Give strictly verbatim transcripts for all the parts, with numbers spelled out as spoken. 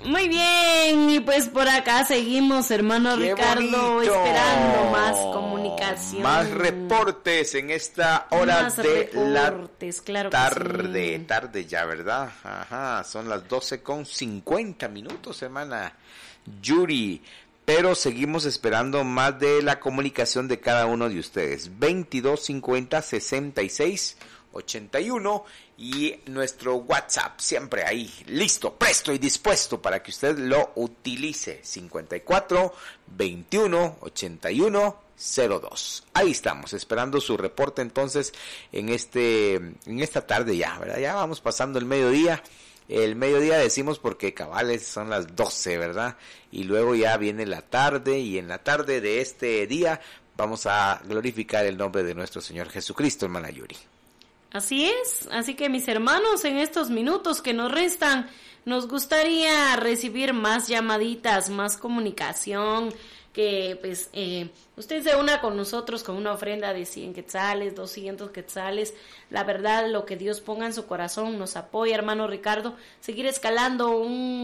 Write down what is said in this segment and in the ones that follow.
Muy bien, y pues por acá seguimos, hermano Qué Ricardo, bonito. Esperando más comunicación. Más reportes en esta hora más de reportes, la claro tarde, sí. tarde ya, ¿verdad? Ajá, son las doce con cincuenta minutos, hermana Yuri. Pero seguimos esperando más de la comunicación de cada uno de ustedes. veintidós cincuenta sesenta y seis ochenta y uno y nuestro WhatsApp siempre ahí, listo, presto y dispuesto para que usted lo utilice. cincuenta y cuatro veintiuno ochenta y uno cero dos. Ahí estamos, esperando su reporte entonces en este en esta tarde ya, ¿verdad? Ya vamos pasando el mediodía. El mediodía decimos porque cabales son las doce, ¿verdad? Y luego ya viene la tarde y en la tarde de este día vamos a glorificar el nombre de nuestro Señor Jesucristo, hermana Yuri. Así es, así que mis hermanos, en estos minutos que nos restan, nos gustaría recibir más llamaditas, más comunicación, que pues eh, usted se una con nosotros con una ofrenda de cien quetzales, doscientos quetzales. La verdad, lo que Dios ponga en su corazón nos apoya, hermano Ricardo, seguir escalando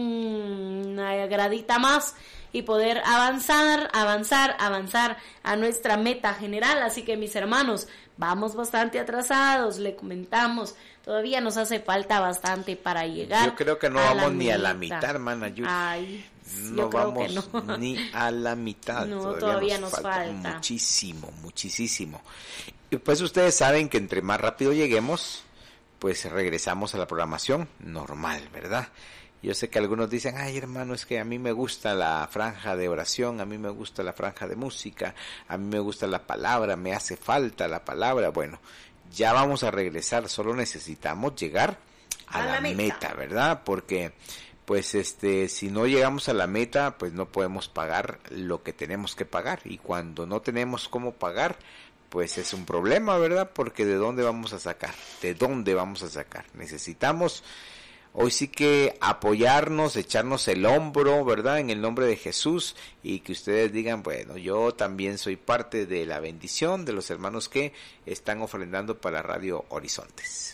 un, una gradita más y poder avanzar, avanzar, avanzar a nuestra meta general. Así que mis hermanos, vamos bastante atrasados, le comentamos, todavía nos hace falta bastante para llegar. Yo creo que no vamos ni a la mitad, hermana Yuri. Ay, no yo creo vamos que no. ni a la mitad. No, todavía, todavía nos, nos falta, falta muchísimo, muchísimo. Y pues ustedes saben que entre más rápido lleguemos, pues regresamos a la programación normal, ¿verdad? Yo sé que algunos dicen, ay hermano, es que a mí me gusta la franja de oración, a mí me gusta la franja de música, a mí me gusta la palabra, me hace falta la palabra. Bueno, ya vamos a regresar, solo necesitamos llegar a, a la, la meta. meta, ¿verdad? Porque pues este, si no llegamos a la meta, pues no podemos pagar lo que tenemos que pagar. Y cuando no tenemos cómo pagar, pues es un problema, ¿verdad? Porque ¿de dónde vamos a sacar? ¿De dónde vamos a sacar? Necesitamos hoy sí que apoyarnos, echarnos el hombro, ¿verdad? En el nombre de Jesús, y que ustedes digan, bueno, yo también soy parte de la bendición de los hermanos que están ofrendando para Radio Horizontes.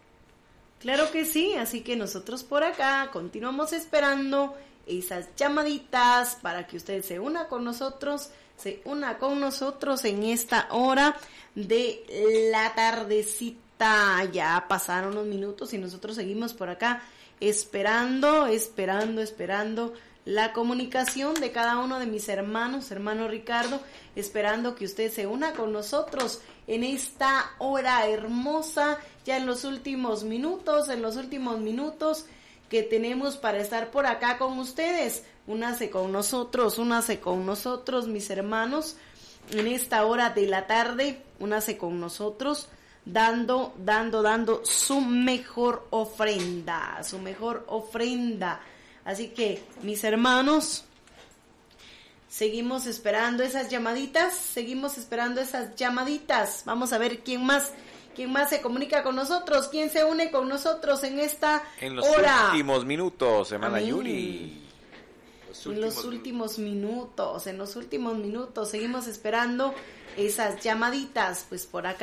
Claro que sí, así que nosotros por acá continuamos esperando esas llamaditas para que usted se una con nosotros, se una con nosotros en esta hora de la tardecita. Ya pasaron unos minutos y nosotros seguimos por acá esperando, esperando, esperando la comunicación de cada uno de mis hermanos, hermano Ricardo, esperando que usted se una con nosotros en esta hora hermosa, ya en los últimos minutos, en los últimos minutos que tenemos para estar por acá con ustedes. Únase con nosotros, únase con nosotros, mis hermanos, en esta hora de la tarde, únase con nosotros, dando, dando, dando su mejor ofrenda, su mejor ofrenda. Así que, mis hermanos, seguimos esperando esas llamaditas, seguimos esperando esas llamaditas. Vamos a ver quién más, quién más se comunica con nosotros, quién se une con nosotros en esta en los hora. últimos minutos, hermana Amén. Yuri. Los en los últimos minutos, en los últimos minutos, seguimos esperando esas llamaditas, pues por acá.